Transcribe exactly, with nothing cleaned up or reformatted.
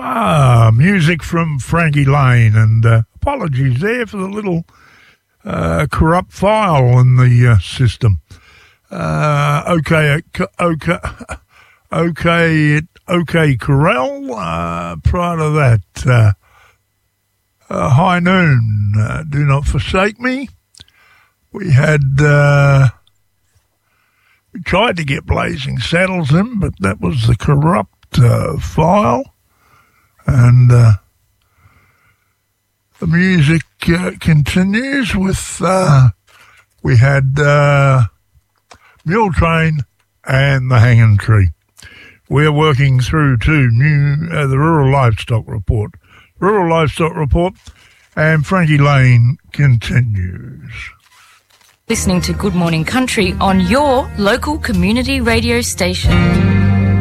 Ah, music from Frankie Lane, and uh, apologies there for the little uh, corrupt file in the uh, system. Uh, okay, okay, okay, okay, Corral. Uh, prior to that, uh, uh, High Noon, uh, Do Not Forsake Me. We had, uh, we tried to get Blazing Saddles in, but that was the corrupt uh, file. And uh, the music uh, continues with, uh, we had uh, Mule Train and The Hanging Tree. We're working through to new uh, the Rural Livestock Report. Rural Livestock Report, and Frankie Lane continues. Listening to Good Morning Country on your local community radio station.